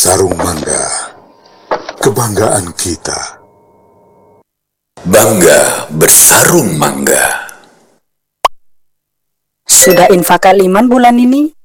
Sarung Mangga, kebanggaan kita. Bangga bersarung mangga. Sudah infak Iman bulan ini?